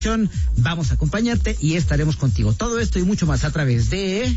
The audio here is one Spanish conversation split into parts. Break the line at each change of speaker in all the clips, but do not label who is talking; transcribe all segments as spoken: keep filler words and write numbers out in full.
Vamos a acompañarte y estaremos contigo. Todo esto y mucho más a través de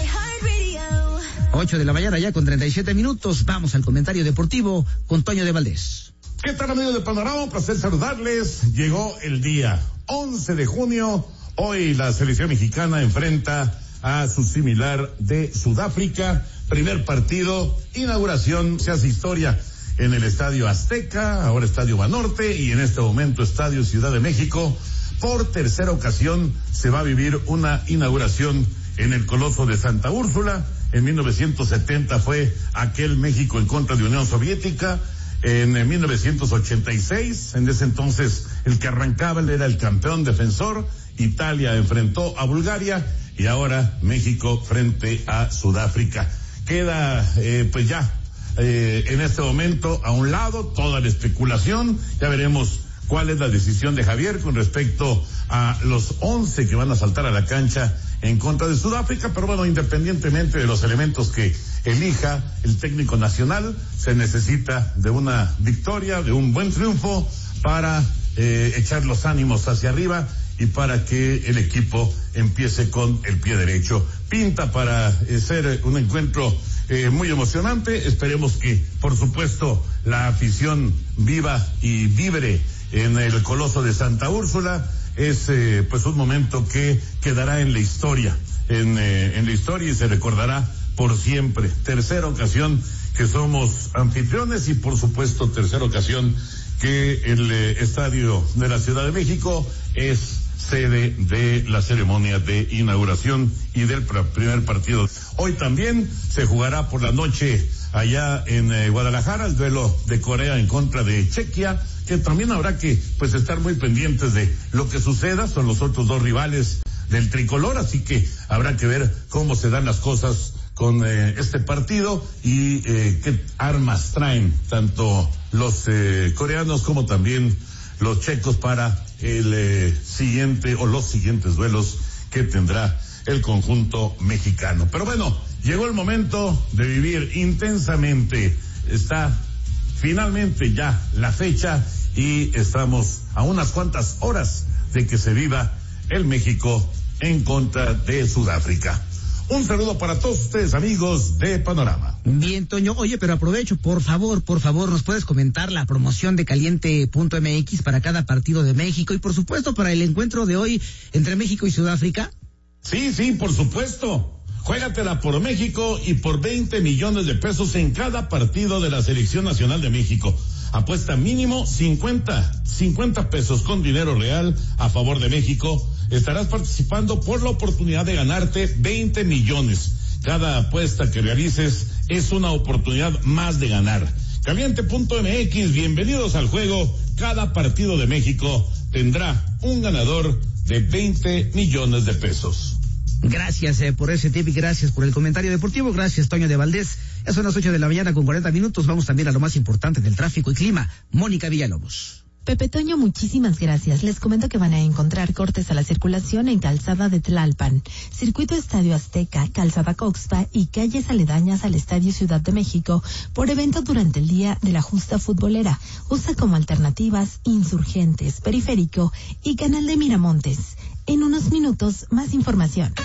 ocho de la mañana ya con treinta y siete minutos. Vamos al comentario deportivo con Toño de Valdés.
¿Qué tal, amigos de Panorama? Un placer saludarles. Llegó el día once de junio. Hoy la selección mexicana enfrenta a su similar de Sudáfrica. Primer partido, inauguración, se hace historia en el Estadio Azteca, ahora Estadio Banorte y en este momento Estadio Ciudad de México. Por tercera ocasión se va a vivir una inauguración en el Coloso de Santa Úrsula. En mil novecientos setenta fue aquel México en contra de Unión Soviética. En mil novecientos ochenta y seis, en ese entonces el que arrancaba él era el campeón defensor. Italia enfrentó a Bulgaria y ahora México frente a Sudáfrica. Queda eh, pues ya eh, en este momento a un lado toda la especulación. Ya veremos cuál es la decisión de Javier con respecto a los once que van a saltar a la cancha en contra de Sudáfrica, pero bueno, independientemente de los elementos que elija el técnico nacional, se necesita de una victoria, de un buen triunfo para eh, echar los ánimos hacia arriba y para que el equipo empiece con el pie derecho. Pinta para eh, ser un encuentro eh, muy emocionante. Esperemos que, por supuesto, la afición viva y vibre en el Coloso de Santa Úrsula. Es eh, pues un momento que quedará en la historia, en, eh, en la historia y se recordará por siempre. Tercera ocasión que somos anfitriones y por supuesto tercera ocasión que el eh, Estadio de la Ciudad de México es sede de la ceremonia de inauguración y del primer partido. Hoy también se jugará por la noche allá en eh, Guadalajara el duelo de Corea en contra de Chequia, que también habrá que pues estar muy pendientes de lo que suceda. Son los otros dos rivales del tricolor, así que habrá que ver cómo se dan las cosas con eh, este partido y eh, qué armas traen tanto los eh, coreanos como también los checos para el eh, siguiente o los siguientes duelos que tendrá el conjunto mexicano. Pero bueno, llegó el momento de vivir intensamente. Está finalmente ya la fecha y estamos a unas cuantas horas de que se viva el México en contra de Sudáfrica. Un saludo para todos ustedes, amigos de Panorama.
Bien, Toño. Oye, pero aprovecho, por favor, por favor, ¿nos puedes comentar la promoción de caliente punto m x para cada partido de México y, por supuesto, para el encuentro de hoy entre México y Sudáfrica?
Sí, sí, por supuesto. Juégatela por México y por veinte millones de pesos en cada partido de la Selección Nacional de México. Apuesta mínimo cincuenta, cincuenta pesos con dinero real a favor de México. Estarás participando por la oportunidad de ganarte veinte millones. Cada apuesta que realices es una oportunidad más de ganar. Caliente punto m x, bienvenidos al juego. Cada partido de México tendrá un ganador de veinte millones de pesos.
Gracias eh, por ese tip y gracias por el comentario deportivo. Gracias, Toño de Valdés. Ya son las ocho de la mañana con cuarenta minutos. Vamos también a lo más importante del tráfico y clima. Mónica Villalobos.
Pepe Toño, muchísimas gracias. Les comento que van a encontrar cortes a la circulación en Calzada de Tlalpan, Circuito Estadio Azteca, Calzada Coxpa y calles aledañas al Estadio Ciudad de México por evento durante el día de la justa futbolera. Usa como alternativas Insurgentes, Periférico y Canal de Miramontes. En unos minutos, más información.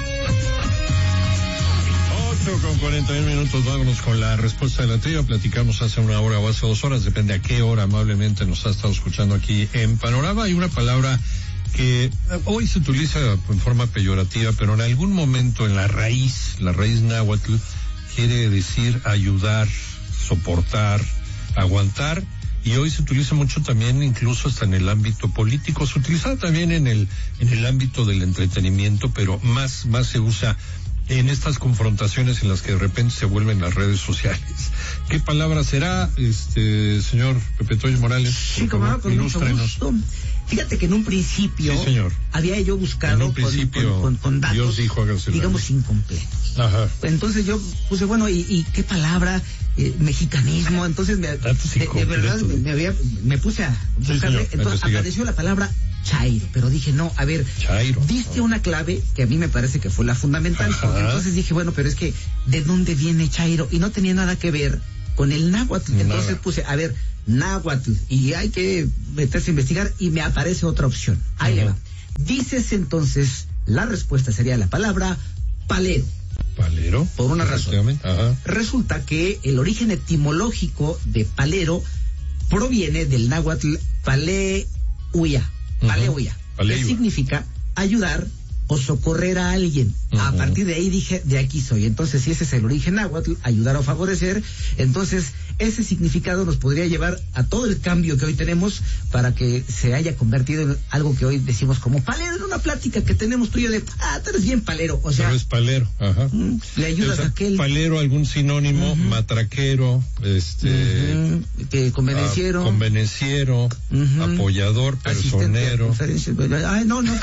Con cuarenta y un minutos, vámonos con la respuesta de la trivia. Platicamos hace una hora o hace dos horas, depende a qué hora amablemente nos ha estado escuchando aquí en Panorama. Hay una palabra que hoy se utiliza en forma peyorativa, pero en algún momento en la raíz, la raíz náhuatl, quiere decir ayudar, soportar, aguantar, y hoy se utiliza mucho también, incluso hasta en el ámbito político. Se utiliza también en el en el ámbito del entretenimiento, pero más más se usa en estas confrontaciones en las que de repente se vuelven las redes sociales. ¿Qué palabra será, este señor Pepe Toño Morales?
Sí, como no, con mucho gusto. Fíjate que en un principio
sí, señor.
había yo buscado
en un principio,
con, con, con datos,
Dios dijo,
digamos, incompletos.
Ajá.
Entonces yo puse, bueno, ¿y, y qué palabra? Eh, mexicanismo. Entonces, me, de, de verdad, me, me, había, me puse a buscarle. Sí, entonces apareció la palabra Chairo, pero dije, no, a ver,
Chairo,
diste
no.
una clave que a mí me parece que fue la fundamental. Entonces dije, bueno, pero es que, ¿de dónde viene Chairo? Y no tenía nada que ver con el náhuatl. Entonces nada. puse, a ver, náhuatl, y hay que meterse a investigar, y me aparece otra opción. Ahí le va. Dices entonces, la respuesta sería la palabra palero.
Palero.
Por una razón.
Ajá.
Resulta que el origen etimológico de palero proviene del náhuatl paleuya, paleuya, uh-huh. que significa ayudar o socorrer a alguien. Uh-huh. A partir de ahí dije, de aquí soy. Entonces, si ese es el origen náhuatl, ayudar o favorecer, entonces ese significado nos podría llevar a todo el cambio que hoy tenemos para que se haya convertido en algo que hoy decimos como palero, en una plática que tenemos tuyo de, ah, tú eres bien palero, o sea.
Pero es palero, ajá.
Mm, le ayudas
o sea,
a aquel.
Palero, algún sinónimo, uh-huh. matraquero, este.
Uh-huh. Que convenenciero.
A, convenenciero, uh-huh. apoyador, personero.
Ay, no, no.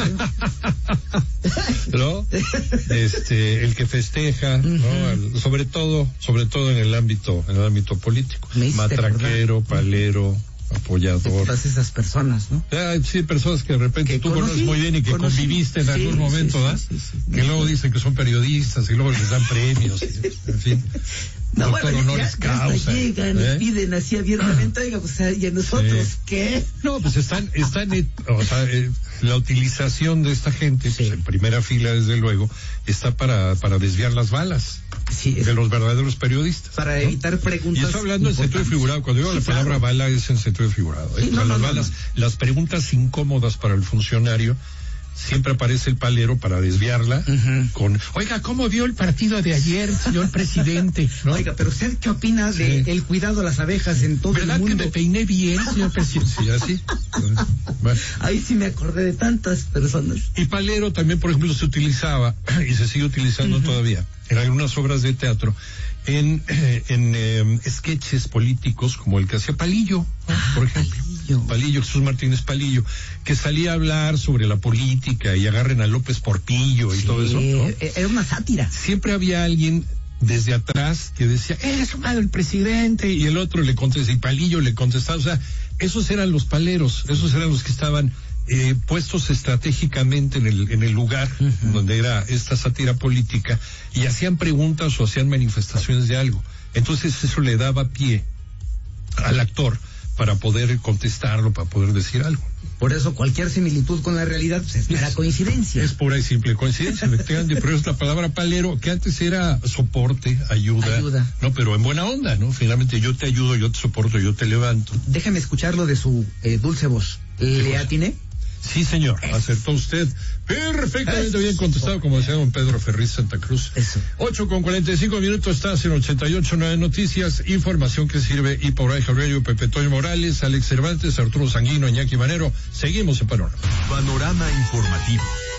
¿No? Este, el que festeja, uh-huh. ¿no? Sobre todo, sobre todo en el ámbito, en el ámbito político. Matraquero, palero, apoyador.
Todas esas personas, ¿no?
Ah, sí, personas que de repente que tú conocí, conoces muy bien y que conocí, conviviste en sí, algún momento, ¿verdad? Sí, sí, sí, sí, que sí, luego sí. dicen que son periodistas y luego les dan premios, y, en fin.
No,
doctor
bueno,
honoris
ya,
causa.
Ya llegan, ¿eh? Piden así abiertamente, oiga, pues, ¿y a nosotros sí. qué?
No, pues están, están, o sea, eh, la utilización de esta gente, sí. pues en primera fila, desde luego, está para, para desviar las balas. Sí, de los verdaderos periodistas.
Para ¿no? evitar preguntas.
Y estoy hablando en sentido figurado. Cuando digo sí, la palabra claro. bala es en sentido figurado. ¿eh? Sí, no, no, las, no, balas, no. las preguntas incómodas para el funcionario, siempre aparece el palero para desviarla uh-huh. con, oiga, ¿cómo vio el partido de ayer, señor presidente? ¿No?
Oiga, pero ¿usted qué opina sí. de el cuidado a las abejas en todo el mundo?
¿Verdad que me peiné bien, señor presidente? Sí, así.
Bueno. Ahí sí me acordé de tantas personas.
Y palero también, por ejemplo, se utilizaba, y se sigue utilizando uh-huh. todavía, en algunas obras de teatro, en, en eh, sketches políticos como el que hacía Palillo, ¿no?
ah,
por ejemplo.
Palillo.
Palillo, Jesús Martínez Palillo, que salía a hablar sobre la política y agarren a López Portillo y
sí,
todo eso, ¿no?
Era una sátira.
Siempre había alguien desde atrás que decía, eres malo el presidente, y el otro le contesta, y Palillo le contestaba, o sea, esos eran los paleros, esos eran los que estaban Eh, puestos estratégicamente en el en el lugar uh-huh. donde era esta sátira política y hacían preguntas o hacían manifestaciones de algo. Entonces eso le daba pie al actor para poder contestarlo, para poder decir algo.
Por eso cualquier similitud con la realidad pues, es mera coincidencia.
Es pura y simple coincidencia, efectivamente. Pero es la palabra palero, que antes era soporte, ayuda,
ayuda.
No, pero en buena onda, ¿no? Finalmente yo te ayudo, yo te soporto, yo te levanto.
Déjame escucharlo de su eh, dulce voz. ¿Le atiné?
Sí, señor, acertó usted perfectamente Eso. bien contestado, como decía don Pedro Ferriz Santa Cruz.
Eso.
ocho con cuarenta y cinco minutos, estás en ochenta y ocho punto nueve Noticias, información que sirve y por ahí Radio, Pepe Toño Morales, Alex Cervantes, Arturo Sanguino, Iñaki Manero. Seguimos en Panorama.
Panorama informativo.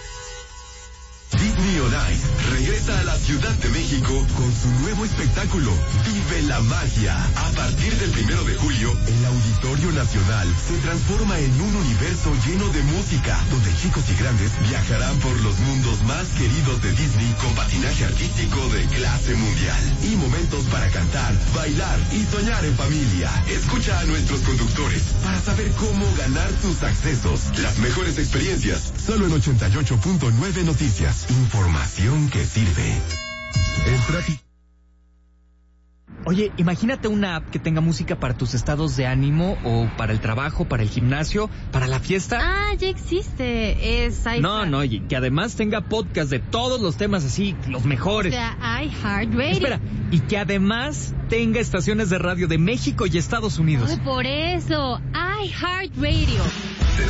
Disney On Ice regresa a la Ciudad de México con su nuevo espectáculo, Vive la Magia. A partir del primero de julio, el Auditorio Nacional se transforma en un universo lleno de música, donde chicos y grandes viajarán por los mundos más queridos de Disney con patinaje artístico de clase mundial. Y momentos para cantar, bailar y soñar en familia. Escucha a nuestros conductores para saber cómo ganar tus accesos. Las mejores experiencias, solo en ochenta y ocho punto nueve Noticias. Información que sirve. El tráfico.
Oye, imagínate una app que tenga música para tus estados de ánimo o para el trabajo, para el gimnasio, para la fiesta.
Ah, ya existe. Es iHeart.
No, no, oye, que además tenga podcast de todos los temas así, los mejores.
O sea, iHeartRadio.
Espera, y que además tenga estaciones de radio de México y Estados Unidos.
Ay, por eso, iHeartRadio.